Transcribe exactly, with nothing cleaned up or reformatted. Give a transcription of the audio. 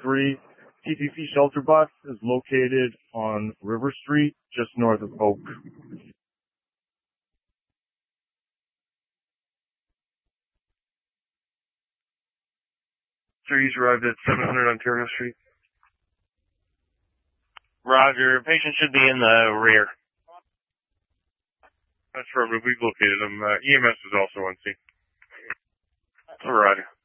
three T T C shelter bus is located on River Street, just north of Oak. Sir, he's arrived at seven hundred Ontario Street. Roger. Patient should be in the rear. That's affirmative. We've located him. Uh, E M S is also on scene. Roger.